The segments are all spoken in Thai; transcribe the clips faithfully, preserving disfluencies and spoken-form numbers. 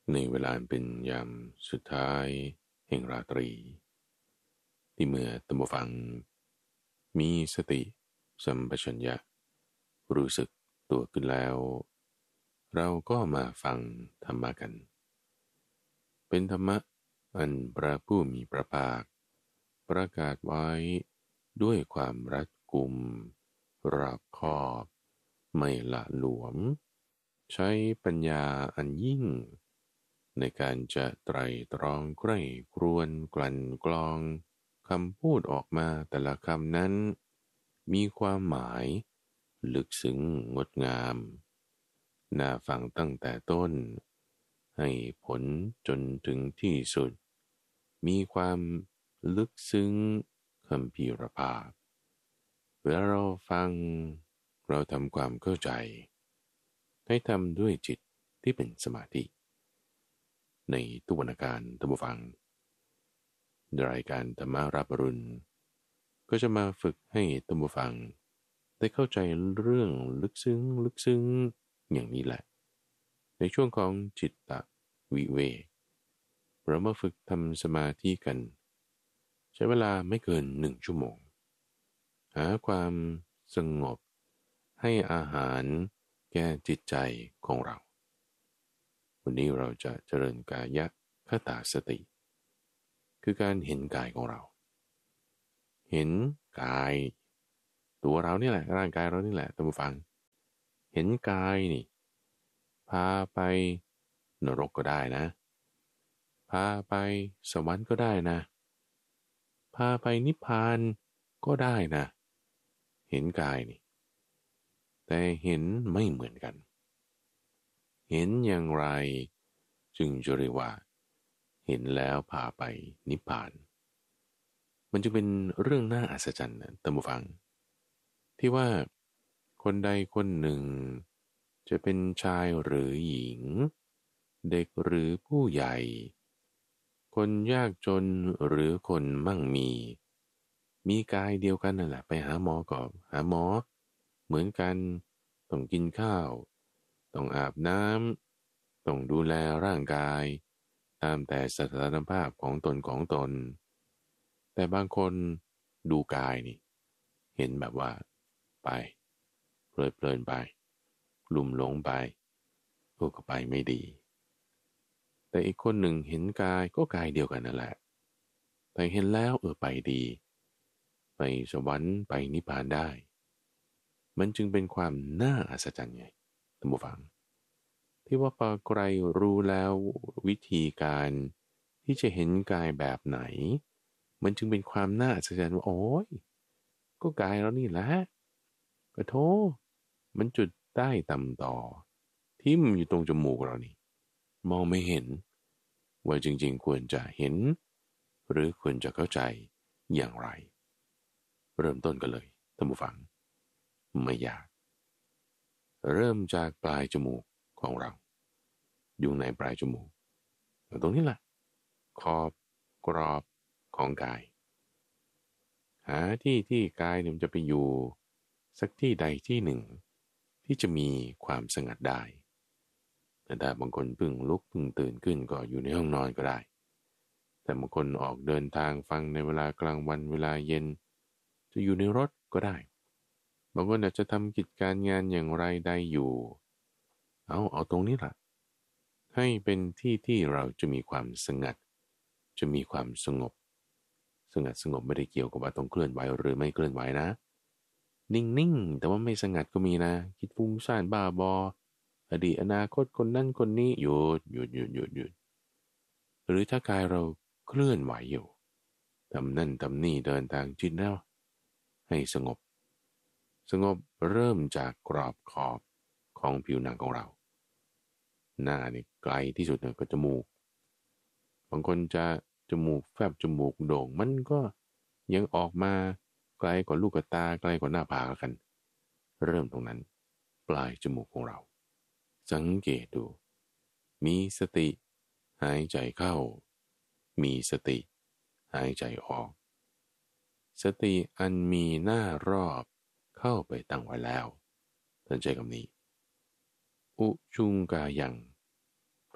ในเวลาเป็นยามสุดท้ายแห่งราตรีที่เมื่อตัมบูฟังมีสติสัมปชัญญะรู้สึกตัวขึ้นแล้วเราก็มาฟังธรรมะกันเป็นธรรมะอันพระผู้มีพระภาคประกาศไว้ด้วยความรัดกุมรอบคอบไม่ละหลวมใช้ปัญญาอันยิ่งในการจะไตร่ตรองใกล้ครวนกลั่นกรองคำพูดออกมาแต่ละคำนั้นมีความหมายลึกซึ้งงดงามน่าฟังตั้งแต่ต้นให้ผลจนถึงที่สุดมีความลึกซึ้งคัมภีรภาพเวลาเราฟังเราทำความเข้าใจให้ทำด้วยจิตที่เป็นสมาธิในทุกวรรณการท่านผู้ฟังรายการธรรมารับอรุณก็จะมาฝึกให้ท่านผู้ฟังได้เข้าใจเรื่องลึกซึ้งลึกซึ้งอย่างนี้แหละในช่วงของจิตตวิเวกเรามาฝึกทำสมาธิกันใช้เวลาไม่เกินหนึ่งชั่วโมงหาความสงบให้อาหารแก่จิตใจของเราวันนี้เราจะเจริญกายคตาสติคือการเห็นกายของเราเห็นกายตัวเรานี่แหละร่างกายเรานี่แหละท่านผู้ฟังเห็นกายนี่พาไปนรกก็ได้นะพาไปสวรรค์ก็ได้นะพาไปนิพพานก็ได้นะเห็นกายนี่แต่เห็นไม่เหมือนกันเห็นอย่างไรจึงจะเรียกว่าเห็นแล้วพาไปนิพพานมันจะเป็นเรื่องน่าอัศจรรย์นะท่านผู้ฟังที่ว่าคนใดคนหนึ่งจะเป็นชายหรือหญิงเด็กหรือผู้ใหญ่คนยากจนหรือคนมั่งมีมีกายเดียวกันนั่นแหละไปหาหมอก็หาหมอเหมือนกันต้องกินข้าวต้องอาบน้ำต้องดูแลร่างกายตามแต่สถานภาพของตนของตนแต่บางคนดูกายนี่เห็นแบบว่าไปเพลิดเพลินไปลุ่มหลงไปพวกก็ไปไม่ดีแต่อีกคนหนึ่งเห็นกายก็กายเดียวกันนั่นแหละแต่เห็นแล้วเออไปดีไปสวรรค์ไปนิพพานได้มันจึงเป็นความน่าอัศจรรย์ไงท่านผู้ฟังที่ว่าพอใครรู้แล้ววิธีการที่จะเห็นกายแบบไหนมันจึงเป็นความน่าอัศจรรย์ว่าโอ้ยก็กายเรานี่แหละก็โทมันจุดใต้ต่ำต่อทิ่มอยู่ตรงจมูกเรานี่มองไม่เห็นว่าจริงๆควรจะเห็นหรือควรจะเข้าใจอย่างไรเริ่มต้นกันเลยท่านผู้ฟังไม่ยากเริ่มจากปลายจมูกของเราอยู่ในปลายจมูกตรงนี้แหละขอบกรอบของกายหาที่ที่กายเนี่ยมันจะไปอยู่สักที่ใดที่หนึ่งที่จะมีความสงัดได้แต่ถ้าบางคนเพิ่งลุกเพิ่งตื่นขึ้นก็อยู่ในห้องนอนก็ได้แต่บางคนออกเดินทางฟังในเวลากลางวันเวลาเย็นจะอยู่ในรถก็ได้บางคนอาจจะทำกิจการงานอย่างไรใดอยู่เอาเอาตรงนี้ล่ะให้เป็นที่ที่เราจะมีความสงัดจะมีความสงบสงัดสงบไม่ได้เกี่ยวกับว่าต้องเคลื่อนไหวหรือไม่เคลื่อนไหวนะนิ่งๆแต่ว่าไม่สงัดก็มีนะคิดฟุ้งซ่านบ้าบออดีตอนาคตคนนั่นคนนี้หยุดหยุดหยุดหยุดหยุดหรือถ้ากายเราเคลื่อนไหวอยู่ทำนั่นทำนี่เดินทางจิตแล้วให้สงบสงบเริ่มจากกรอบขอบของผิวหนังของเราหน้านี่ไกลที่สุดเนี่ยก็จมูกบางคนจะจมูกแฟบจมูกโด่งมันก็ยังออกมาไกลกว่าลูกตาไกลกว่าหน้าผากกันเริ่มตรงนั้นปลายจมูกของเราสังเกตดูมีสติหายใจเข้ามีสติหายใจออกสติอันมีหน้ารอบเข้าไปตั้งไว้แล้วท่านใจคำนี้อุชุงกายังป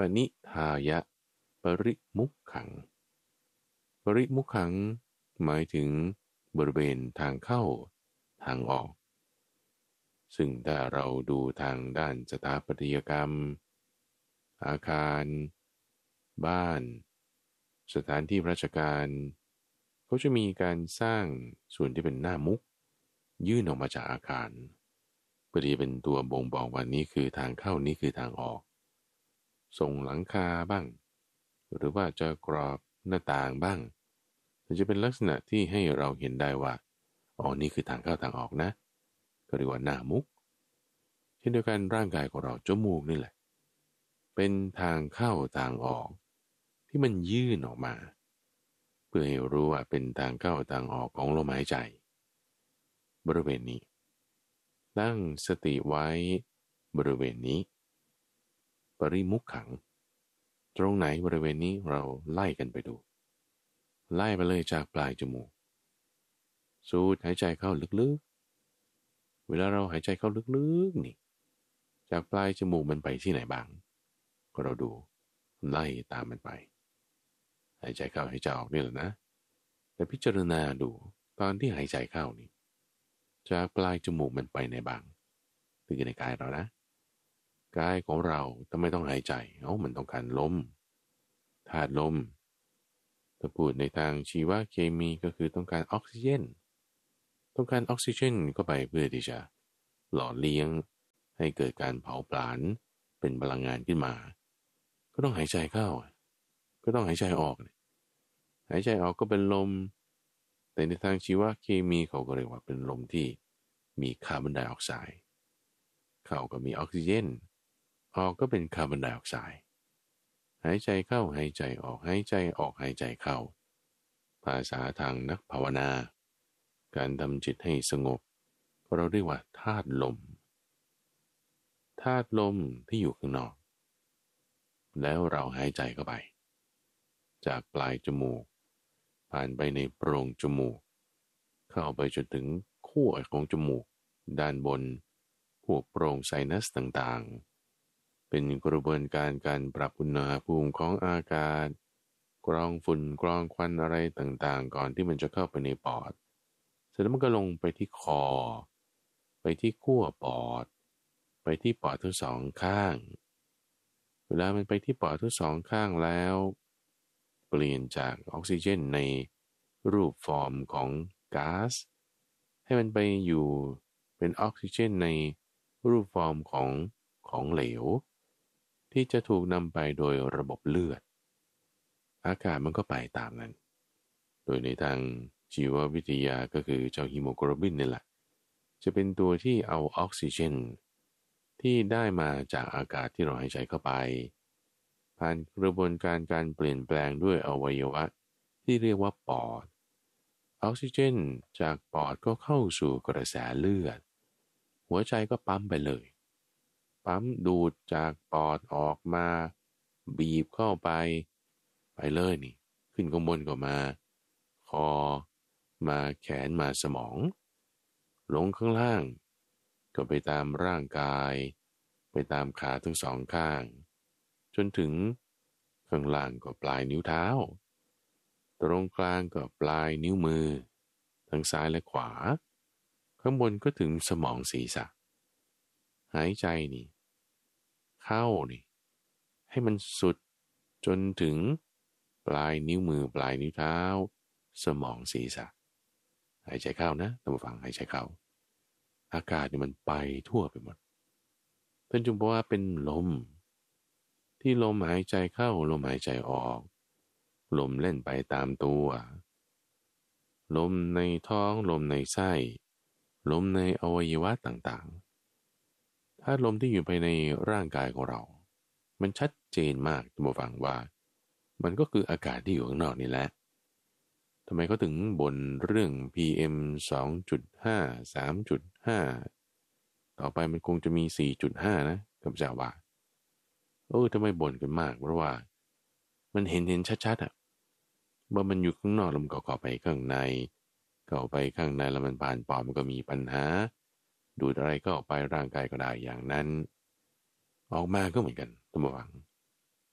นิทายะปริมุขขังปริมุขขังหมายถึงบริเวณทางเข้าทางออกซึ่งถ้าเราดูทางด้านสถาปัตยกรรมอาคารบ้านสถานที่ราชการเขาจะมีการสร้างส่วนที่เป็นหน้ามุกยื่นออกมาจากอาคารเพื่อที่เป็นตัวบ่งบอกว่านี้คือทางเข้านี้คือทางออกส่งหลังคาบ้างหรือว่าจะกรอบหน้าต่างบ้างมันจะเป็นลักษณะที่ให้เราเห็นได้ว่าอ๋อนี่คือทางเข้าทางออกนะก็เรียกว่าหน้ามุกเช่นเดียวกันร่างกายของเราจมูกนี่แหละเป็นทางเข้าทางออกที่มันยื่นออกมาเพื่อให้รู้ว่าเป็นทางเข้าทางออกของลมหายใจบริเวณนี้ตั้งสติไว้บริเวณนี้ปริมุขขังตรงไหนบริเวณนี้เราไล่กันไปดูไล่ไปเลยจากปลายจมูกสูดหายใจเข้าลึกๆเวลาเราหายใจเข้าลึกๆนี่จากปลายจมูกมันไปที่ไหนบ้างก็เราดูไล่ตามมันไปหายใจเข้าหายใจออกนี่แหละนะแต่พิจารณาดูตอนที่หายใจเข้านี่จากปลายจมูกมันไปไหนบ้างคือในกายเรานะกายของเราทำไมต้องหายใจเอ้ามันต้องการลมธาตุลมถ้าพูดในทางชีวเคมีก็คือต้องการออกซิเจนต้องการออกซิเจนเข้าไปเพื่อที่จะหล่อเลี้ยงให้เกิดการเผาผลาญเป็นพลังงานขึ้นมาก็ต้องหายใจเข้าก็ต้องหายใจออกหายใจออกก็เป็นลมแต่ในทางชีวเคมีเขาก็เรียกว่าเป็นลมที่มีคาร์บอนไดออกไซด์เข้าก็มีออกซิเจนออกก็เป็นคาร์บอนไดออกไซด์หายใจเข้าหายใจออกหายใจออกหายใจเข้าภาษาทางนักภาวนาการทำจิตให้สงบเราเรียกว่าธาตุลมธาตุลมที่อยู่ข้างนอกแล้วเราหายใจเข้าไปจากปลายจมูกผ่านไปในโพรงจมูกเข้าไปจนถึงขั้วของจมูกด้านบนพวกโพรงไซนัสต่างๆเป็นกระบวนการการปรับอุณหภูมิของอากาศกรองฝุ่นกรองควันอะไรต่างๆก่อนที่มันจะเข้าไปในปอดเสร็จแล้วมันก็ลงไปที่คอไปที่ขั้วปอดไปที่ปอดทั้งสองข้างเวลามันไปที่ปอดทั้งสองข้างแล้วเปลี่ยนจากออกซิเจนในรูปฟอร์มของก๊าซให้มันไปอยู่เป็นออกซิเจนในรูปฟอร์มของของเหลวที่จะถูกนำไปโดยระบบเลือดอากาศมันก็ไปตามนั้นโดยในทางชีววิทยาก็คือเจ้าฮีโมโกลบินนี่แหละจะเป็นตัวที่เอาออกซิเจนที่ได้มาจากอากาศที่เราหายใจเข้าไปผ่านกระบวนการการเปลี่ยนแปลงด้วยอวัยวะที่เรียกว่าปอดออกซิเจนจากปอดก็เข้าสู่กระแสเลือดหัวใจก็ปั๊มไปเลยปั๊มดูดจากปอดออกมาบีบเข้าไปไปเลยนี่ขึ้นข้างบนก็มาคอมาแขนมาสมองลงข้างล่างก็ไปตามร่างกายไปตามขาทั้งสองข้างจนถึงข้างล่างก็ปลายนิ้วเท้าตรงกลางก็ปลายนิ้วมือทั้งซ้ายและขวาข้างบนก็ถึงสมองศีรษะหายใจนี่เข้านี่ให้มันสุดจนถึงปลายนิ้วมือปลายนิ้วเท้าสมองศีรษะหายใจเข้านะท่านผู้ฟังหายใจเข้าอากาศนี่มันไปทั่วไปหมดท่านจึงบอกว่าเป็นลมที่ลมหายใจเข้าลมหายใจออกลมเล่นไปตามตัวลมในท้องลมในไส้ลมในอวัยวะต่างๆถ้าลมที่อยู่ภายในร่างกายของเรามันชัดเจนมากท่านผู้ฟังว่ามันก็คืออากาศที่อยู่ข้างนอกนี่แหละทำไมเขาถึงบ่นเรื่อง พี เอ็ม สองจุดห้า สามจุดห้า ต่อไปมันคงจะมี สี่จุดห้า นะข้าพเจ้าว่าเออทำไมบ่นกันมากเพราะว่ามันเห็นเห็นชัดๆอ่ะเมื่อมันอยู่ข้างนอกแล้วมันก็เข้าไปข้างในเข้าไปข้างในแล้วมันผ่านปอดมันก็มีปัญหาดูดอะไรก็ออกไปร่างกายก็ได้อย่างนั้นออกมาก็เหมือนกันท่านผู้ฟัง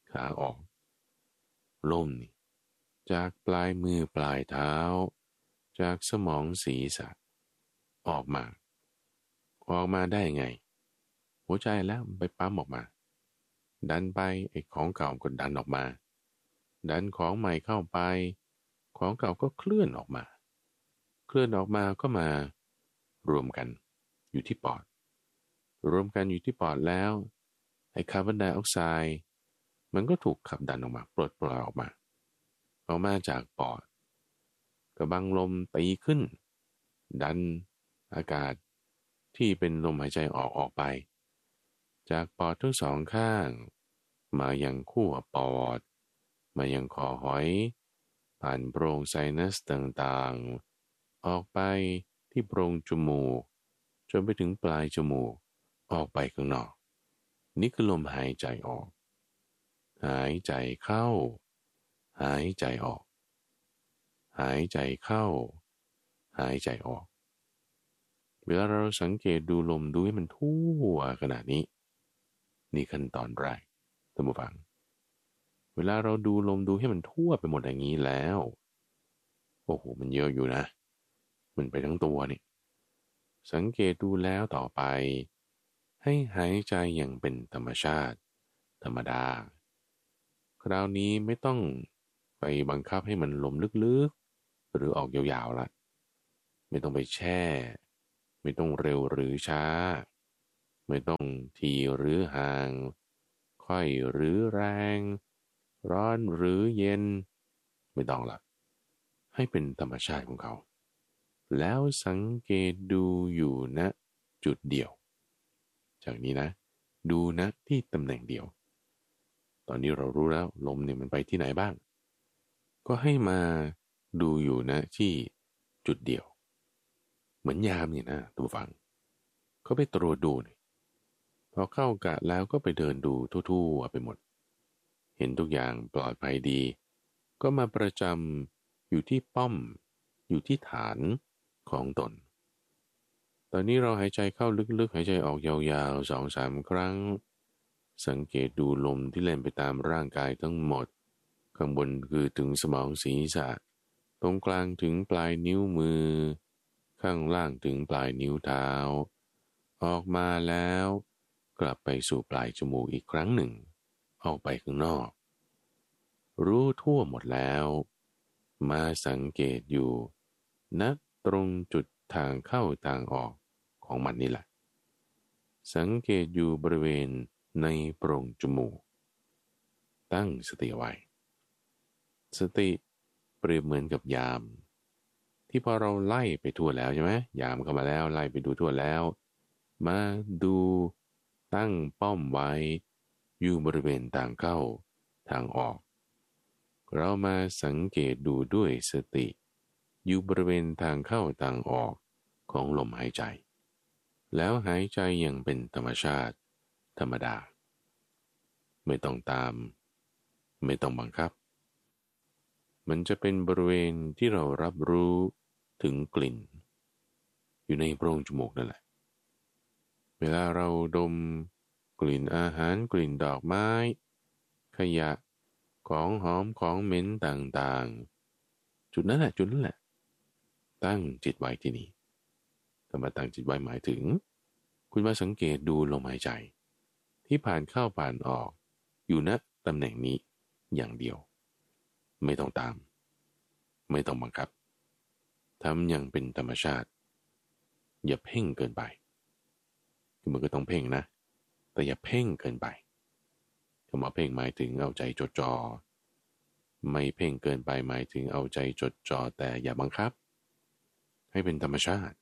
ขาออกลมนี่จากปลายมือปลายเท้าจากสมองศีรษะออกมาออกมาได้ไงหัวใจแล้วไปปั๊มออกมาดันไปไอ้ของเก่าก็ดันออกมาดันของใหม่เข้าไปของเก่าก็เคลื่อนออกมาเคลื่อนออกมาก็มารวมกันอยู่ที่ปอดรวมกันอยู่ที่ปอดแล้วไอ้คาร์บอนไดออกไซด์มันก็ถูกขับดันออกมาปลดปล่อยออกมาออกมาจากปอดกระบังลมตีขึ้นดันอากาศที่เป็นลมหายใจออกออกไปจากปอดทั้งสองข้างมายังขั้วปอดมายังคอหอยผ่านโพรงไซนัสต่างๆออกไปที่โพรงจมูกจนไปถึงปลายจมูกออกไปข้างนอกนี่คือลมหายใจออกหายใจเข้าหายใจออกหายใจเข้าหายใจออกเวลาเราสังเกตดูลมดูให้มันทั่วขนาดนี้นี่ขั้นตอนแรกท่านผู้ฟังเวลาเราดูลมดูให้มันทั่วไปหมดอย่างนี้แล้วโอ้โหมันเยอะอยู่นะมันไปทั้งตัวนี่สังเกตดูแล้วต่อไปให้หายใจอย่างเป็นธรรมชาติธรรมดาคราวนี้ไม่ต้องไปบังคับให้มันลมลึกๆหรือออกยาวๆละไม่ต้องไปแช่ไม่ต้องเร็วหรือช้าไม่ต้องทีหรือห่างค่อยหรือแรงร้อนหรือเย็นไม่ต้องละให้เป็นธรรมชาติของเขาแล้วสังเกตดูอยู่ณจุดเดียวจากนี้นะดูณที่ตำแหน่งเดียวตอนนี้เรารู้แล้วลมเนี่ยมันไปที่ไหนบ้างก็ให้มาดูอยู่ณที่จุดเดียวเหมือนยามเนี่ยนะตัวฟังเขาไปตรวจดูเนี่ยพอเข้ากะแล้วก็ไปเดินดูทั่วๆไปหมดเห็นทุกอย่างปลอดภัยดีก็มาประจำอยู่ที่ป้อมอยู่ที่ฐานของตนตอนนี้เราหายใจเข้าลึกๆหายใจออกยาวๆ สองสาม ครั้งสังเกตดูลมที่เล่นไปตามร่างกายทั้งหมดข้างบนคือถึงสมองศีรษะตรงกลางถึงปลายนิ้วมือข้างล่างถึงปลายนิ้วเท้าออกมาแล้วกลับไปสู่ปลายจมูกอีกครั้งหนึ่งออกไปข้างนอกรู้ทั่วหมดแล้วมาสังเกตอยู่ณตรงจุดทางเข้าทางออกของมันนี่แหละสังเกตอยู่บริเวณในโพรงจมูกตั้งสติไว้สติเปรียบเหมือนกับยามที่พอเราไล่ไปทั่วแล้วใช่ไหมยามเข้ามาแล้วไล่ไปดูทั่วแล้วมาดูตั้งป้อมไว้อยู่บริเวณทางเข้าทางออกเรามาสังเกตดูด้วยสติอยู่บริเวณทางเข้าทางออกของลมหายใจแล้วหายใจอย่างเป็นธรรมชาติธรรมดาไม่ต้องตามไม่ต้องบังคับมันจะเป็นบริเวณที่เรารับรู้ถึงกลิ่นอยู่ในโพรงจมูกนั่นแหละเวลาเราดมกลิ่นอาหารกลิ่นดอกไม้ขยะของหอมของเหม็นต่างๆจุดนั้นแหละจุดนั้นแหละตั้งจิตไว้ที่นี่คำว่าตั้งจิตไว้หมายถึงคุณมาสังเกตดูลมหายใจที่ผ่านเข้าผ่านออกอยู่ณตำแหน่งนี้อย่างเดียวไม่ต้องตามไม่ต้องบังคับทำอย่างเป็นธรรมชาติอย่าเพ่งเกินไปคือมันก็ต้องเพ่งนะแต่อย่าเพ่งเกินไปคำว่าเพ่งหมายถึงเอาใจจดจ่อไม่เพ่งเกินไปหมายถึงเอาใจจดจ่อแต่อย่าบังคับให้เป็นธรรมชาติ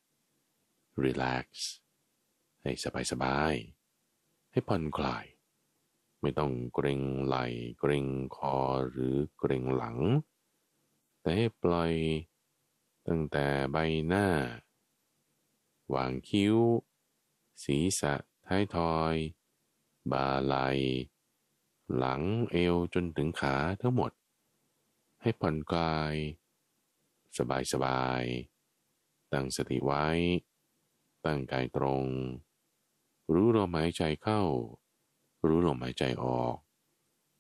relax ให้สบายๆให้ผ่อนคลายไม่ต้องเกรงไหล่เกรงคอหรือเกรงหลังแต่ให้ปล่อยตั้งแต่ใบหน้าวางคิ้วศีรษะท้ายทอยบ่าไหล่หลังเอวจนถึงขาทั้งหมดให้ผ่อนคลายสบายๆตั้งสติไว้ตั้งกายตรงรู้ลมหายใจเข้ารู้ลมหายใจออก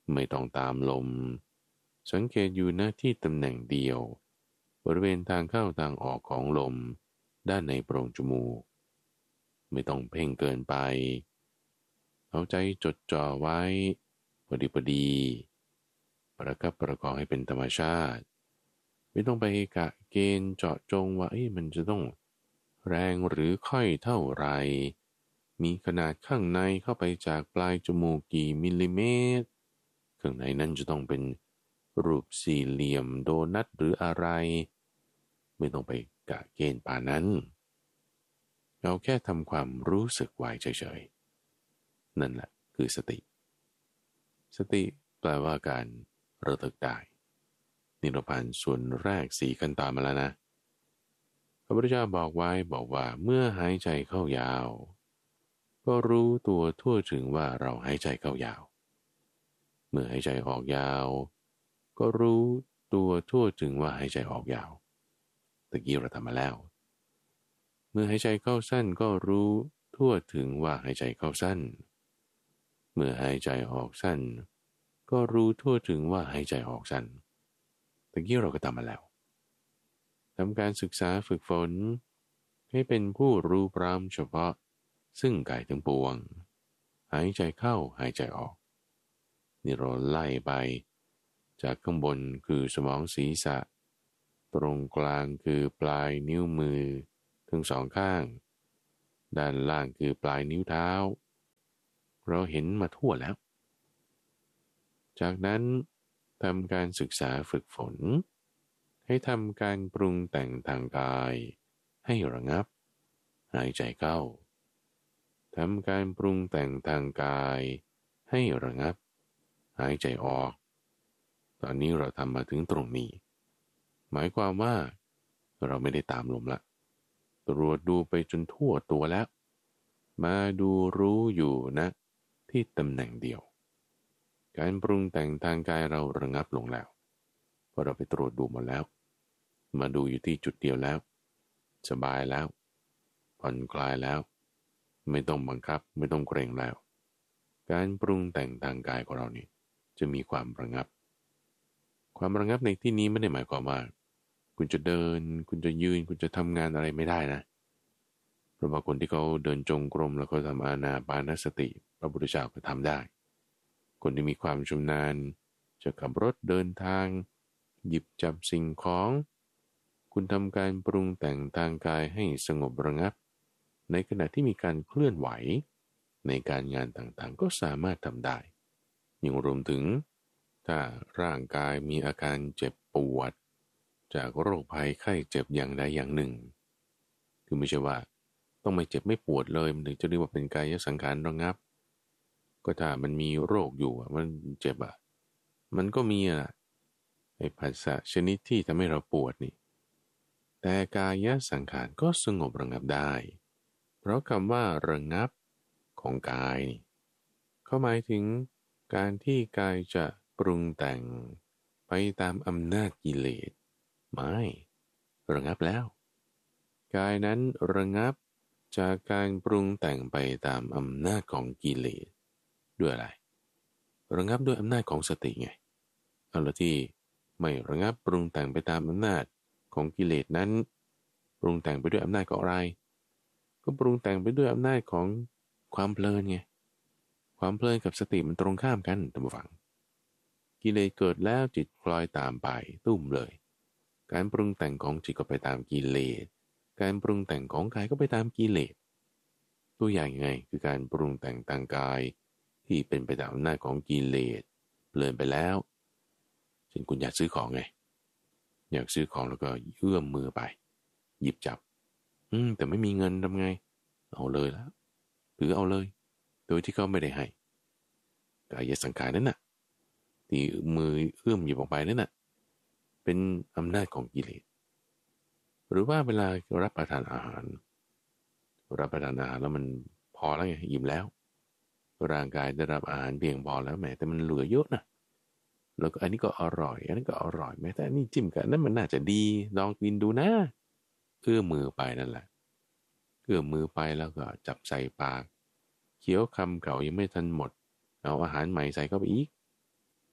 ไม่ต้องตามลมสังเกตอยู่หน้าที่ตำแหน่งเดียวบริเวณทางเข้าทางออกของลมด้านในโพรงจมูกไม่ต้องเพ่งเกินไปเอาใจจดจ่อไว้พอดีพอดีประคับประคองให้เป็นธรรมชาติไม่ต้องไปกะเกณฑ์เจาะจงว่าเอ้ยมันจะต้องแรงหรือค่อยเท่าไรมีขนาดข้างในเข้าไปจากปลายจมูกกี่มิลลิเมตรข้างในนั้นจะต้องเป็นรูปสี่เหลี่ยมโดนัทหรืออะไรไม่ต้องไปกะเกณฑ์ป่านั้นเราแค่ทำความรู้สึกไว้เฉยๆนั่นแหละคือสติสติแปลว่าการระลึกได้นี่เราผ่านส่วนแรกสี่ขั้นตอนมาแล้วนะพระพุทธเจ้าบอกไว้บอกว่าเมื่อหายใจเข้ายาวก็รู้ตัวทั่วถึงว่าเราหายใจเข้ายาวเมื่อหายใจออกยาวก็รู้ตัวทั่วถึงว่าหายใจออกยาวตะกี้เราทำมาแล้วเมื่อหายใจเข้าสั้นก็รู้ทั่วถึงว่าหายใจเข้าสั้นเมื่อหายใจออกสั้นก็รู้ทั่วถึงว่าหายใจออกสั้นตะกี้เราก็ทำมาแล้วทำการศึกษาฝึกฝนให้เป็นผู้รู้พร้อมเฉพาะซึ่งกายทั้งปวงหายใจเข้าหายใจออกนี่เราไล่ไปจากข้างบนคือสมองศีรษะตรงกลางคือปลายนิ้วมือทั้งสองข้างด้านล่างคือปลายนิ้วเท้าเราเห็นมาทั่วแล้วจากนั้นทำการศึกษาฝึกฝนให้ทำการปรุงแต่งทางกายให้ระงับหายใจเข้าทำการปรุงแต่งทางกายให้ระงับหายใจออกตอนนี้เราทำมาถึงตรงนี้หมายความว่าเราไม่ได้ตามลมละตรวจดูไปจนทั่วตัวแล้วมาดูรู้อยู่นะที่ตำแหน่งเดียวการปรุงแต่งทางกายเราระงับลงแล้วเพราะเราไปตรวจดูหมดแล้วมาดูอยู่ที่จุดเดียวแล้วสบายแล้วผ่อนคลายแล้วไม่ต้องบังคับไม่ต้องเกรงแล้วการปรุงแต่งทางกายของเรานี่จะมีความระงับความระงับในที่นี้ไม่ได้หมายความว่าคุณจะเดินคุณจะยืนคุณจะทำงานอะไรไม่ได้นะเพราะว่าคนที่เขาเดินจงกรมแล้วเขาทำอานาปานสติพระพุทธเจ้าก็ทำได้คนที่มีความชำนาญจะขับรถเดินทางหยิบจับสิ่งของคุณทำการปรุงแต่งทางกายให้สงบระงับในขณะที่มีการเคลื่อนไหวในการงานต่างๆก็สามารถทำได้ยังรวมถึงถ้าร่างกายมีอาการเจ็บปวดจากโรคภัยไข้เจ็บอย่างใดอย่างหนึ่งคือไม่ใช่ว่าต้องไม่เจ็บไม่ปวดเลยมันถึงจะเรียกว่าเป็นกายสังขารระงับก็ถ้ามันมีโรคอยู่มันเจ็บอ่ะมันก็มีอ่ะไอ้ผัสสะชนิดที่ทำให้เราปวดนี่แต่กายสังขารก็สงบระงับได้เพราะคำว่าระงับของกายนี่เขาหมายถึงการที่กายจะปรุงแต่งไปตามอำนาจกิเลสไม่ระงับแล้วกายนั้นระงับจากการปรุงแต่งไปตามอำนาจของกิเลสด้วยอะไรระงับด้วยอำนาจของสติไงเอาละที่ไม่ระงับปรุงแต่งไปตามอำนาจของกิเลสนั้นปรุงแต่งไปด้วยอำนาจของอะไรก็ปรุงแต่งไปด้วยอำนาจของความเพลินไงความเพลินกับสติมันตรงข้ามกันท่านผู้ฟังกิเลสเกิดแล้วจิตคล้อยตามไปตุ้มเลยการปรุงแต่งของจิตก็ไปตามกิเลสการปรุงแต่งของกายก็ไปตามกิเลสตัวอย่างยังไงคือการปรุงแต่งทางกายที่เป็นไปตามอำนาจของกิเลสเพลินไปแล้วเช่นคุณอยากซื้อของไงอยากซื้อของแล้วก็เอื้อมมือไปหยิบจับอืมแต่ไม่มีเงินทำไงเอาเลยแล้วหรือเอาเลยโดยที่เขาไม่ได้ให้กายสังขารนั้นน่ะที่มือเอื้อมหยิบออกไปนั่นน่ะเป็นอำนาจของกิเลสหรือว่าเวลารับประทานอาหารรับประทานอาหารแล้วมันพอแล้วไงอิ่มแล้วร่างกายได้รับอาหารเพียงพอแล้วแม้แต่มันเหลือเยอะนะแล้วก็อันนี้ก็อร่อยอันนี้ก็อร่อยแม้แต่อันนี้จิ้มกันนั่นมันน่าจะดีลองกินดูนะเอื้อมมือไปนั่นแหละเอื้อมมือไปแล้วก็จับใส่ปากเคี้ยวคำเก่ายังไม่ทันหมดเอาอาหารใหม่ใส่เข้าไปอีก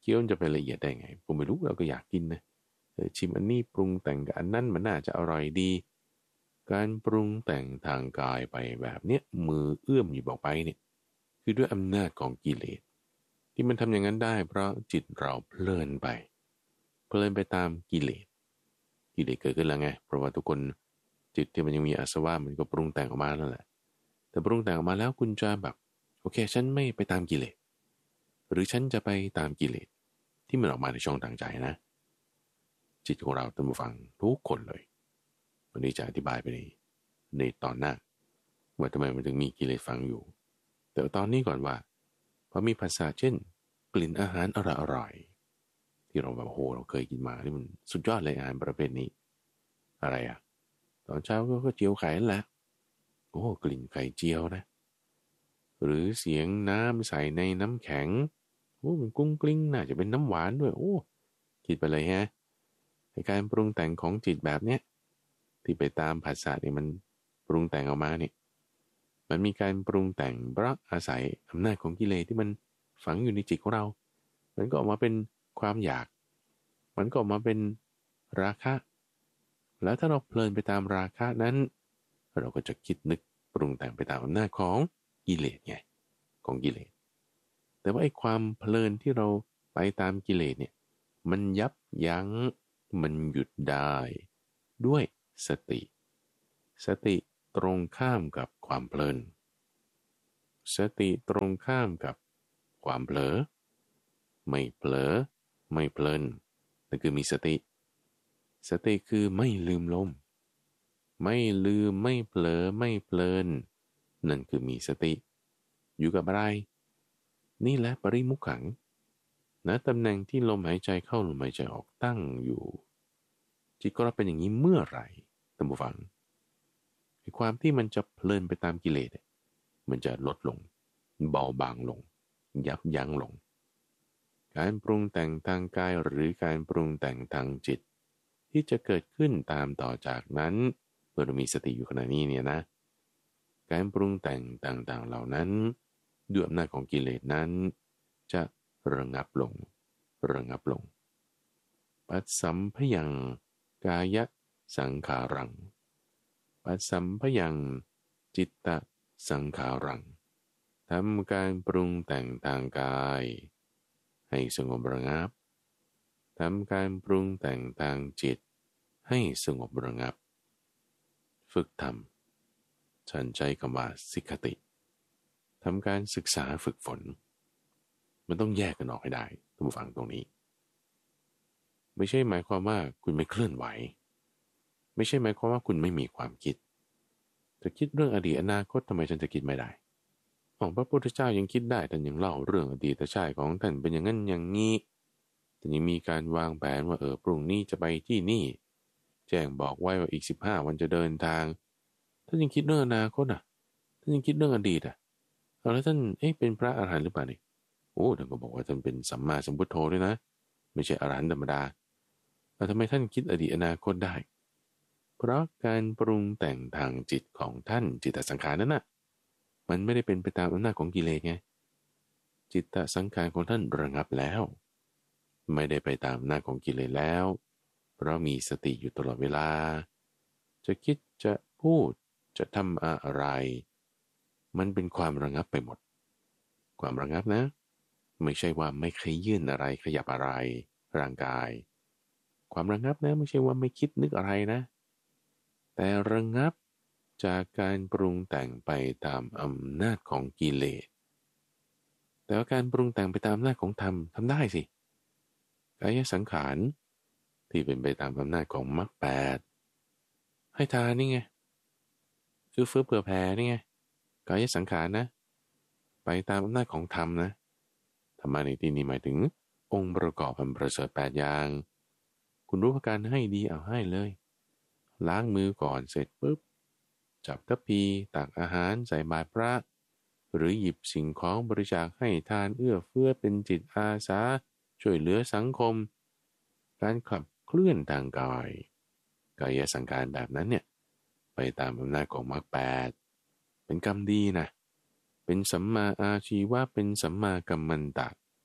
เกี๊ยวจะไปละเอียดได้ไงผมไม่รู้เราก็อยากกินนะเออชิมอันนี้ปรุงแต่งกับอันนั้นมันน่าจะอร่อยดีการปรุงแต่งทางกายไปแบบเนี้ยมือเอื้อมอยู่บอกไปเนี่ยคือด้วยอำนาจของกิเลสที่มันทำอย่างนั้นได้เพราะจิตเราเพลินไปเพลินไปตามกิเลสกิเลสเกิดขึ้นแล้วไงเพราะว่าทุกคนจิตที่มันยังมีอาสวะมันก็ปรุงแต่งออกมานั่นแหละแต่ปรุงแต่งออกมาแล้วคุณจะแบบโอเคฉันไม่ไปตามกิเลสหรือฉันจะไปตามกิเลสที่มันออกมาในช่องทางใจนะจิตของเราท่านผู้ฟังทุกคนเลยวันนี้จะอธิบายไปในในตอนหน้าว่าทำไมมันถึงมีกิเลสฝังอยู่แต่ตอนนี้ก่อนว่าพอมีภาษาเช่นกลิ่นอาหารอร่อยๆที่เราแบบโหเราเคยกินมานี่มันสุดยอดเลยอาหารประเภทนี้อะไรอ่ะตอนเช้าก็เจียวไข่นั่นแหละโอ้กลิ่นไข่เจียวนะหรือเสียงน้ำใส่ในน้ำแข็งโอ้มันกุ้งกลิ้งน่าจะเป็นน้ำหวานด้วยโอ้คิดไปเลยฮะในการปรุงแต่งของจิตแบบเนี้ยที่ไปตามภาษาเนี่ยมันปรุงแต่งออกมาเนี่ยมันมีการปรุงแต่งเพราะอาศัยอำนาจของกิเลสที่มันฝังอยู่ในจิตของเรามันก็ออกมาเป็นความอยากมันก็ออกมาเป็นราคะแล้วถ้าเราเพลินไปตามราคะนั้นเราก็จะคิดนึกปรุงแต่งไปตามอำนาจของกิเลสไงของกิเลสแต่ว่าไอ้ความเพลินที่เราไปตามกิเลสเนี่ยมันยับยั้งมันหยุดได้ด้วยสติสติตรงข้ามกับความเพลินสติตรงข้ามกับความเผลอไม่เผลอไม่เพลินนั่นคือมีสติสติคือไม่ลืมลมไม่ลืมไม่เผลอไม่เพลินนั่นคือมีสติอยู่กับอะไรนี่แหละปริมุขขังนะตำแหน่งที่ลมหายใจเข้าลมหายใจออกตั้งอยู่จิตก็รับเป็นอย่างนี้เมื่อไหร่ท่านผู้ฟังความที่มันจะเพลินไปตามกิเลสมันจะลดลงเบาบางลงยับยั้งลงการปรุงแต่งทางกายหรือการปรุงแต่งทางจิตที่จะเกิดขึ้นตามต่อจากนั้นเมื่อเรามีสติอยู่ขณะนี้เนี่ยนะการปรุงแต่งต่างๆเหล่านั้นด้วยอำนาจของกิเลสนั้นจะระงับลงระงับลงปัสสัมภยังกายสังขารังปัสสัมภยังจิตตสังขารังทำการปรุงแต่งทางกายให้สงบระงับทำการปรุงแต่งทางจิตให้สงบระงับฝึกทำฉันใช้คำว่าสิกขติทำการศึกษาฝึกฝนมันต้องแยกกันออกให้ได้ท่านผู้ฟังตรงนี้ไม่ใช่หมายความว่าคุณไม่เคลื่อนไหวไม่ใช่หมายความว่าคุณไม่มีความคิดจะคิดเรื่องอดีตอนาคตทำไมฉันจะคิดไม่ได้ของพระพุทธเจ้ายังคิดได้ท่านยังเล่าเรื่องอดีตชาติของท่านเป็นอย่างนั้นอย่างนี้แต่ยังมีการวางแผนว่าเออพรุ่งนี้จะไปที่นี่แจ้งบอกไว้ว่าอีกสิบห้าวันจะเดินทางท่านยังคิดเรื่องอนาคตอ่ะท่านยังคิดเรื่องอดีตอ่ะแล้วท่านเอ๊ะเป็นพระอรหันต์หรือเปล่านี่โอ้ท่านก็บอกว่าท่านเป็นสัมมาสัมพุทโธด้วยนะไม่ใช่อรหันต์ธรรมดาแต่ทำไมท่านคิดอดีตอนาคตได้เพราะการปรุงแต่งทางจิตของท่านจิตตสังขารนั้นน่ะมันไม่ได้เป็นไปตามอำนาจของกิเลสไงจิตตสังขารของท่านระงับแล้วไม่ได้ไปตามอำนาจของกิเลสแล้วเพราะมีสติอยู่ตลอดเวลาจะคิดจะพูดจะทำอะไรมันเป็นความระงับไปหมดความระงับนะไม่ใช่ว่าไม่เคยยื่นอะไรขยับอะไรร่างกายความระงับนะไม่ใช่ว่าไม่คิดนึกอะไรนะแต่ระงับจากการปรุงแต่งไปตามอำนาจของกิเลสแต่ว่าการปรุงแต่งไปตามอำนาจของธรรมทำได้สิกายสังขารที่เป็นไปตามอำนาจของมรรคแปดให้ทานนี่ไงคือเฟื้อเผื่อแผ่นี่ไงกายสังขารนะไปตามอำนาจของธรรมนะธรรมะในที่นี้หมายถึงองค์ประกอบอันประเสริฐแปดอย่างคุณรู้ประการให้ดีเอาให้เลยล้างมือก่อนเสร็จปุ๊บจับทัพพีตักอาหารใส่บาตรพระหรือหยิบสิ่งของบริจาคให้ทานเอื้อเฟื้อเป็นจิตอาสาช่วยเหลือสังคมการขับเคลื่อนทางกายกายสังขารแบบนั้นเนี่ยไปตามอำนาจของมรรคแปดเป็นกรรมดีนะเป็นสัมมาอาชีวะเป็นสัมมากัมมันตะ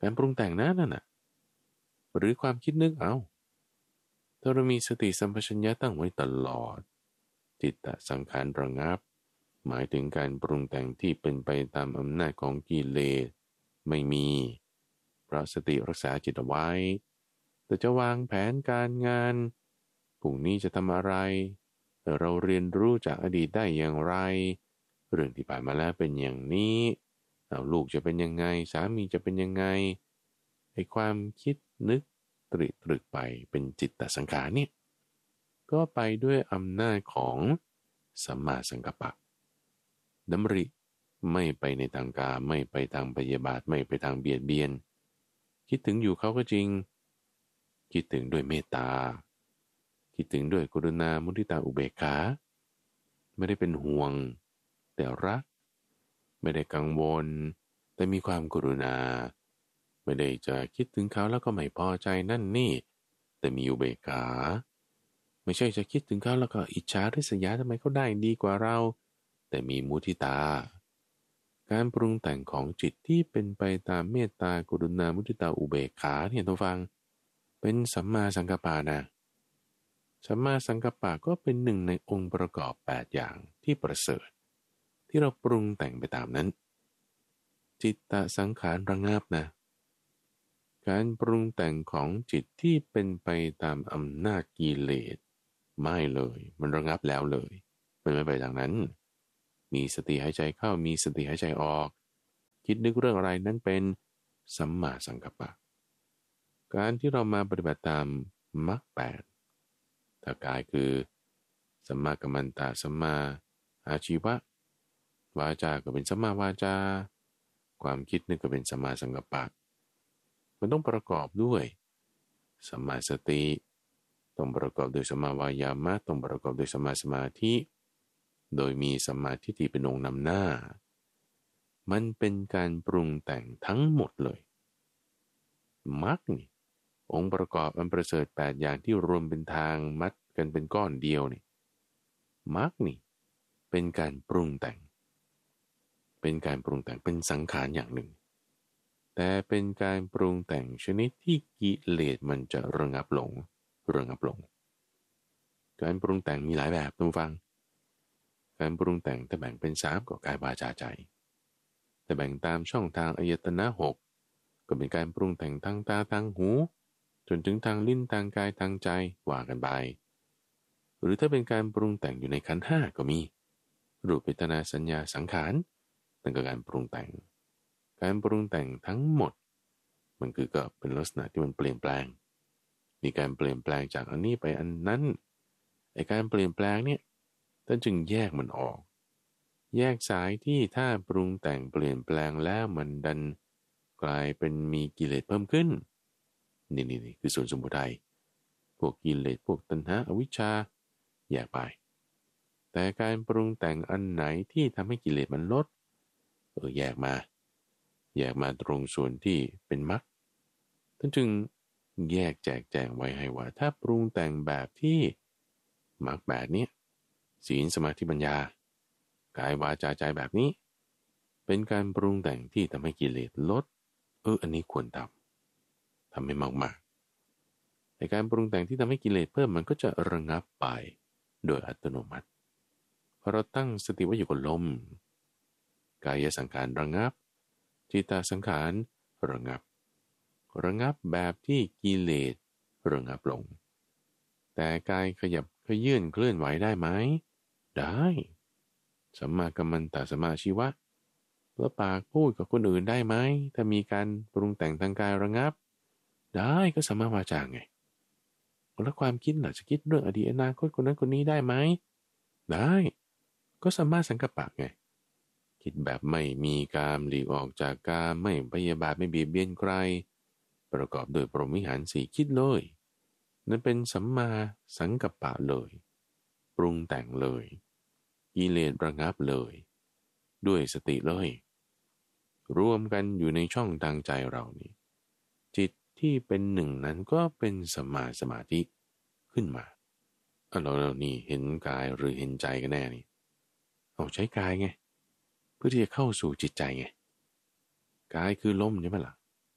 การปรุงแต่งนะนั่นน่ะหรือความคิดนึกเอาถ้าเรามีสติสัมปชัญญะตั้งไว้ตลอดจิตตสังขารระงับหมายถึงการปรุงแต่งที่เป็นไปตามอำนาจของกิเลสไม่มีเพราะสติรักษาจิตเอาไว้แต่จะวางแผนการงานพรุ่งนี้จะทำอะไรเราเรียนรู้จากอดีตได้อย่างไรเรื่องที่ผ่านมาแล้วเป็นอย่างนี้เอาลูกจะเป็นยังไงสามีจะเป็นยังไงไอ้ความคิดนึกตริตรึกไปเป็นจิตตสังขารเนี่ยก็ไปด้วยอำนาจของสัมมาสังกัปปะดำริไม่ไปในทางกามไม่ไปทางพยาบาทไม่ไปทางเบียดเบียนคิดถึงอยู่เขาก็จริงคิดถึงด้วยเมตตาคิดถึงด้วยกรุณามุทิตาอุเบกขาไม่ได้เป็นห่วงแต่รักไม่ได้กังวลแต่มีความกรุณาไม่ได้จะคิดถึงเขาแล้วก็ไม่พอใจนั่นนี่แต่มีอุเบกขาไม่ใช่จะคิดถึงเขาแล้วก็อิจฉาริษยาทำไมเขาได้ดีกว่าเราแต่มีมุทิตาการปรุงแต่งของจิตที่เป็นไปตามเมตตากรุณามุทิตาอุเบกขาเนี่ยทุกฟังเป็นสัมมาสังกัปปะนะสัมมาสังกัปปะก็เป็นหนึ่งในองค์ประกอบแปดอย่างที่ประเสริฐที่เราปรุงแต่งไปตามนั้นจิตตสังขารระงับนะการปรุงแต่งของจิตที่เป็นไปตามอำนาจกิเลสไม่เลยมันระงับแล้วเลยมันไม่ไปทางนั้นมีสติหายใจเข้ามีสติหายใจออกคิดนึกเรื่องอะไรนั้นเป็นสัมมาสังกัปปะการที่เรามาปฏิบัติตามมรรคแปดถ้ากายคือสัมมากัมมันตะสัมมาอาชีวะวาจาก็เป็นสัมมาวาจาความคิดนึกก็เป็นสัมมาสังกัปปะมันต้องประกอบด้วยสัมมาสติต้องประกอบด้วยสัมมาวายามะต้องประกอบด้วยสัมมาสมาธิโดยมีสัมมาทิฏฐิเป็นองค์นำหน้ามันเป็นการปรุงแต่งทั้งหมดเลยมรรคนี่องค์ประกอบอันประเสริฐแปดอย่างที่รวมเป็นทางมัดกันเป็นก้อนเดียวนี่มรรคนี่เป็นการปรุงแต่งเป็นการปรุงแต่งเป็นสังขารอย่างหนึ่งแต่เป็นการปรุงแต่งชนิดที่กิเลสมันจะระงับลงระงับลงการปรุงแต่งมีหลายแบบทุกฟังการปรุงแต่งถ้าแบ่งเป็นสามก็กายวาจาใจแต่แบ่งตามช่องทางอายตนะหกก็เป็นการปรุงแต่งทางตาทางหูจนถึงทางลิ้นทางกายทางใจว่ากันไปหรือถ้าเป็นการปรุงแต่งอยู่ในขันธ์ห้าก็มีรูปเวทนาสัญญาสังขารนั่นก็การปรุงแต่งการปรุงแต่งทั้งหมดมันคือก็เป็นลักษณะที่มันเปลี่ยนแปลงมีการเปลี่ยนแปลงจากอันนี้ไปอันนั้นไอ้การเปลี่ยนแปลงเนี่ยท่านจึงแยกมันออกแยกสายที่ถ้าปรุงแต่งเปลี่ยนแปลงแล้วมันดันกลายเป็นมีกิเลสเพิ่มขึ้นนี่นี่นี่คือส่วนสมุทัยพวกกิเลสพวกตัณหาอวิชชาแยกไปแต่การปรุงแต่งอันไหนที่ทำให้กิเลสมันลดเออแยกมาแยกมาตรงส่วนที่เป็นมรรคท่านจึงแยกแจกแจงไว้ให้ว่าถ้าปรุงแต่งแบบที่มรรคแบบนี้ศีลสมาธิปัญญากายวาจาใจแบบนี้เป็นการปรุงแต่งที่ทำให้กิเลสลดเอออันนี้ควรทำทำให้มากๆในการปรุงแต่งที่ทำให้กิเลสเพิ่มมันก็จะระงับไปโดยอัตโนมัติพอเราตั้งสติไว้อยู่กับลมกายสังขารระงับจิตตสังขารระงับระงับแบบที่กิเลสระงับลงแต่กายขยับขยื่นเคลื่อนไหวได้ไหมได้สัมมากัมมันตะสัมมาชีวะแล้วปากพูดกับคนอื่นได้ไหมถ้ามีการปรุงแต่งทางกายระงับได้ก็สัมมาวาจาไงแล้วความคิดล่ะจะคิดเรื่องอดีตอนาคตคนนั้นคนนี้ได้ไหมได้ก็สัมมาสังกัปปะไงคิดแบบไม่มีกามหลีกออกจากกามไม่พยาบาทไม่เบียดเบียนใครประกอบโดยพรหมวิหารสี่คิดเลยนั่นเป็นสัมมาสังกัปปะเลยปรุงแต่งเลยกิเลสระงับเลยด้วยสติเลยรวมกันอยู่ในช่องทางใจเรานี่จิตที่เป็นหนึ่งนั้นก็เป็นสัมมาสมาธิขึ้นมาเอาเราเรานี่เห็นกายหรือเห็นใจกันแน่นี่เอาใช้กายไงเพื่อที่จะเข้าสู่จิตใจไงกายคือลมใช่ไหมล่ะ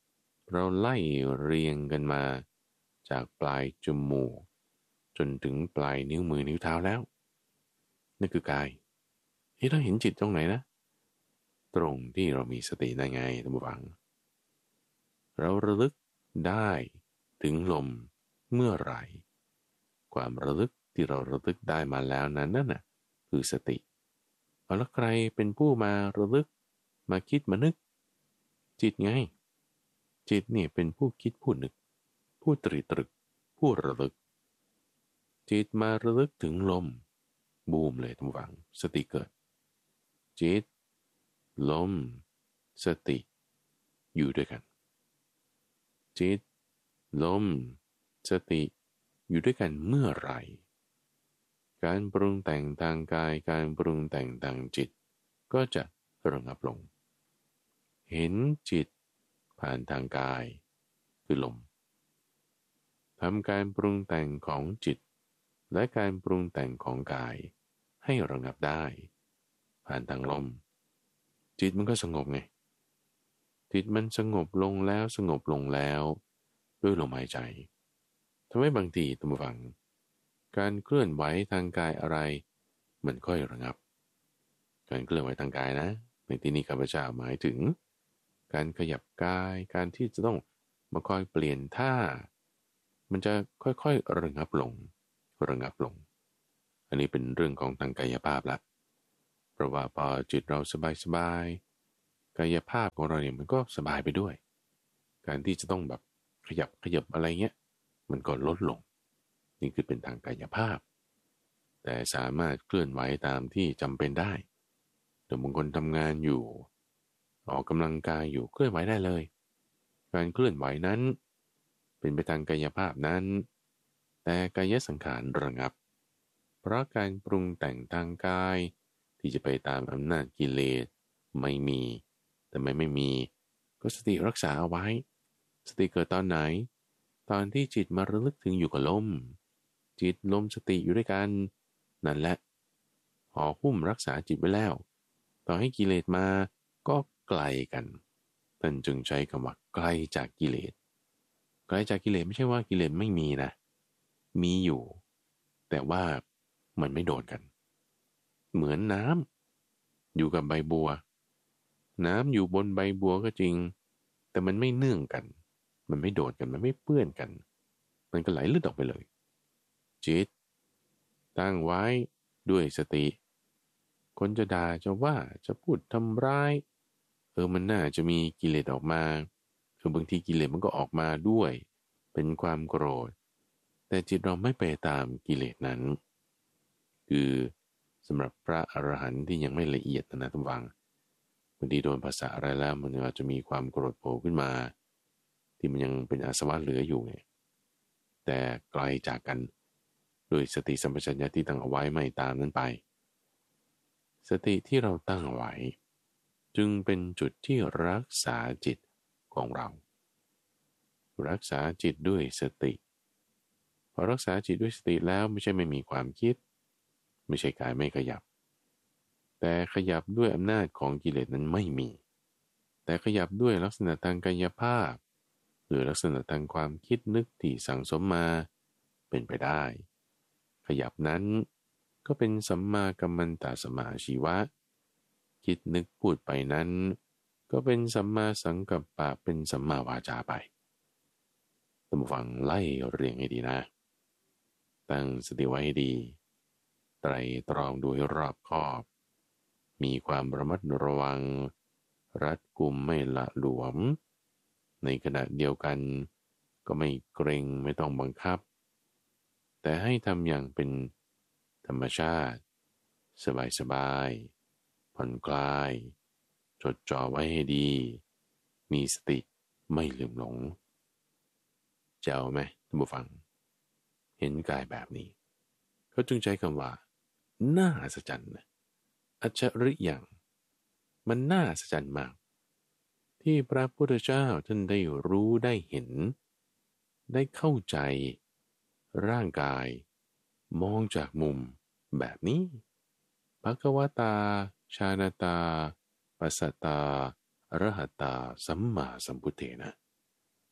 เราไล่เรียงกันมาจากปลายจมูกจนถึงปลายนิ้วมือนิ้วเท้าแล้วนั่นคือกายเฮ้ยเราเห็นจิตตรงไหนนะตรงที่เรามีสติได้ไงท่านผู้ฟังเราระลึกได้ถึงลมเมื่อไหร่ความระลึกที่เราระลึกได้มาแล้วนั้นนั่นน่ะคือสติเอาแล้วใครเป็นผู้มาระลึกมาคิดมานึกจิตไงจิตเนี่ยเป็นผู้คิดผู้นึกผู้ตรีตรึกผู้ระลึกจิตมาระลึกถึงลมบูมเลยท่านผู้ฟังสติเกิดจิตลมสติอยู่ด้วยกันจิตลมสติอยู่ด้วยกันเมื่อไหร่การปรุงแต่งทางกายการปรุงแต่งทางจิตก็จะระงับลงเห็นจิตผ่านทางกายคือลมทำการปรุงแต่งของจิตและการปรุงแต่งของกายให้ระงับได้ผ่านทางลมจิตมันก็สงบไงจิตมันสงบลงแล้วสงบลงแล้วด้วยลมหายใจทำให้บางทีท่านผู้ฟังการเคลื่อนไหวทางกายอะไรมันค่อยระงับการเคลื่อนไหวทางกายนะในที่นี้ข้าพเจ้าหมายถึงการขยับกายการที่จะต้องมาคอยเปลี่ยนท่ามันจะค่อยๆระงับลงระงับลงอันนี้เป็นเรื่องของทางกายภาพละเพราะว่าพอจิตเราสบายๆกายภาพของเราเนี่ยมันก็สบายไปด้วยการที่จะต้องแบบขยับขยับอะไรเงี้ยมันก็ลดลงนี่คือเป็นทางกายภาพแต่สามารถเคลื่อนไหวตามที่จำเป็นได้แต่บางคนทำงานอยู่ออกกำลังกายอยู่เคลื่อนไหวได้เลยการเคลื่อนไหวนั้นเป็นไปทางกายภาพนั้นแต่กายสังขารระงับเพราะการปรุงแต่งทางกายที่จะไปตามอำนาจกิเลสไม่มีแต่ไม่ไม่มีก็สติรักษาเอาไว้สติเกิดตอนไหนตอนที่จิตมาระลึกถึงอยู่กับลมจิตลมสติอยู่ด้วยกันนั่นแหละห่อหุ้มรักษาจิตไว้แล้วต่อให้กิเลสมาก็ไกลกันท่านจึงใช้คำว่าไกลจากกิเลสไกลจากกิเลสไม่ใช่ว่ากิเลสไม่มีนะมีอยู่แต่ว่ามันไม่โดนกันเหมือนน้ำอยู่กับใบบัวน้ำอยู่บนใบบัวก็จริงแต่มันไม่เนื่องกันมันไม่โดนกันมันไม่เปื้อนกันมันก็ไหลลื่นออกไปเลยจิตตั้งไว้ด้วยสติคนจะด่าจะว่าจะพูดทำร้ายเออมันน่าจะมีกิเลสออกมาคือบางทีกิเลสมันก็ออกมาด้วยเป็นความโกรธแต่จิตเราไม่ไปตามกิเลสนั้นคือสำหรับพระอรหันต์ที่ยังไม่ละเอียดนะท่านฟังบางทีโดนภาษาอะไรแล้วมันอาจจะมีความโกรธโผล่ขึ้นมาที่มันยังเป็นอาสวะเหลืออยู่ไงแต่ไกลจากกันด้วยสติสัมปชัญญะที่ตั้งเอาไว้ไม่ตามนั้นไปสติที่เราตั้งเอาไว้จึงเป็นจุดที่รักษาจิตของเรารักษาจิตด้วยสติพอรักษาจิตด้วยสติแล้วไม่ใช่ไม่มีความคิดไม่ใช่กายไม่ขยับแต่ขยับด้วยอำนาจของกิเลสนั้นไม่มีแต่ขยับด้วยลักษณะทางกายภาพหรือลักษณะทางความคิดนึกที่สั่งสมมาเป็นไปได้ขยับนั้นก็เป็นสัมมากัมมันตสัมมาอาชีวะคิดนึกพูดไปนั้นก็เป็นสัมมาสังกัปปะเป็นสัมมาวาจาไปท่านผู้ฟังไล่เรียงให้ดีนะตั้งสติไว้ให้ดีไตรตรองดูให้รอบคอบมีความระมัดระวังรัดกุมไม่ละหลวมในขณะเดียวกันก็ไม่เกรงไม่ต้องบังคับแต่ให้ทำอย่างเป็นธรรมชาติสบายๆผ่อนคลายจดจ่อไว้ให้ดีมีสติไม่ลืมหลงเจ้าไหมท่านผู้ฟังเห็นกายแบบนี้เขาจึงใช้คำว่าน่าอัศจรรย์นะอัจฉริยะมันน่าอัศจรรย์มากที่พระพุทธเจ้าท่านได้รู้ได้เห็นได้เข้าใจร่างกายมองจากมุมแบบนี้ภควตาชาณตาปัสสตาอรหัตตาสัมมาสัมพุทเถนะ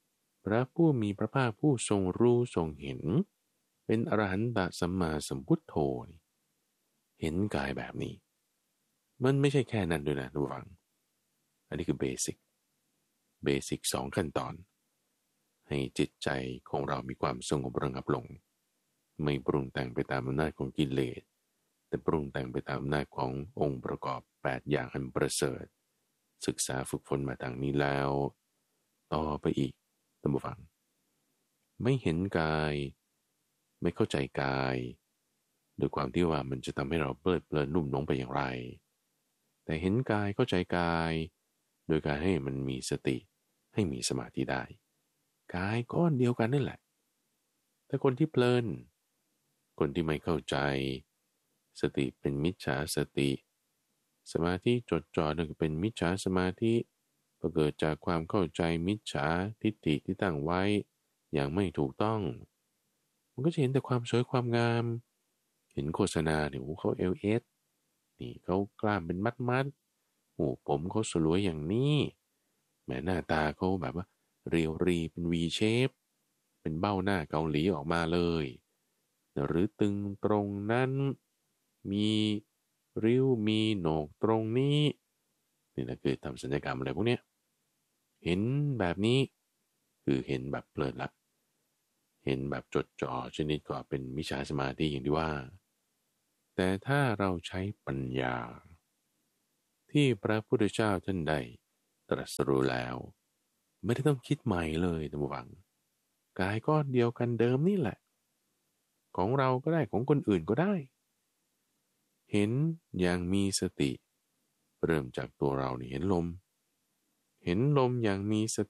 พระผู้มีพระภาคผู้ทรงรู้ทรงเห็นเป็นอรหันตสัมมาสัมพุทโธนี่เห็นกายแบบนี้มันไม่ใช่แค่นั้นด้วยนะทุกฝังอันนี้คือเบสิกเบสิกสองขั้นตอนให้จิตใจของเรามีความสงบระงับลงไม่ปรุงแต่งไปตามอำนาจของกิเลสแต่ปรุงแต่งไปตามอำนาจขององค์ประกอบแปดอย่างอันประเสริฐศึกษาฝึกฝนมาทางนี้แล้วต่อไปอีกท่านผู้ฟังไม่เห็นกายไม่เข้าใจกายโดยความที่ว่ามันจะทำให้เราเพลิดเพลินนุ่มหลงไปอย่างไรแต่เห็นกายเข้าใจกายโดยการให้มันมีสติให้มีสมาธิได้กายก้อนเดียวกันนั่นแหละแต่คนที่เพลินคนที่ไม่เข้าใจสติเป็นมิจฉาสติสมาธิจดจ่อนั่นก็เป็นมิจฉาสมาธิก็เกิดจากความเข้าใจมิจฉาทิฏฐิที่ตั้งไว้อย่างไม่ถูกต้องมันก็จะเห็นแต่ความสวยความงามเห็นโฆษณาเนี่ยโอ้เขาเอลเอสนี่เขากล้ามเป็นมัดมัดโอ้ผมเขาสวยอย่างนี้แม้หน้าตาเขาแบบว่าเรียวรีเป็น V shape เป็นเบ้าหน้าเกาหลีออกมาเลยหรือตึงตรงนั้นมีริ้วมีโหนกตรงนี้นี่นะคือทำศัลยกรรมอะไรพวกเนี้ยเห็นแบบนี้คือเห็นแบบเพลิดละเห็นแบบจดจ่อชนิดก็เป็นมิจฉาสมาธิอย่างที่ว่าแต่ถ้าเราใช้ปัญญาที่พระพุทธเจ้าท่านได้ตรัสรู้แล้วไม่ได้ต้องคิดใหม่เลยท่านผู้ฟังกายก้อนเดียวกันเดิมนี่แหละของเราก็ได้ของคนอื่นก็ได้เห็นอย่างมีสติเริ่มจากตัวเรานี่เห็นลมเห็นลมอย่างมีส